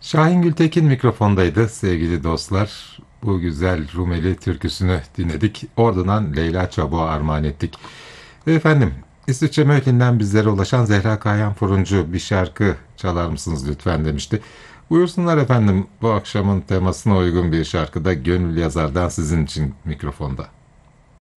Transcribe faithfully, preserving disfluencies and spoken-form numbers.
Şahin Gültekin mikrofondaydı sevgili dostlar. Bu güzel Rumeli türküsünü dinledik. Oradan Leyla Çabuk'a armağan ettik. Ve efendim, İsviçre Möylin'den bizlere ulaşan Zehra Kayan Furuncu bir şarkı çalar mısınız lütfen demişti. Buyursunlar efendim, bu akşamın temasına uygun bir şarkıda Gönül Yazar'dan sizin için mikrofonda.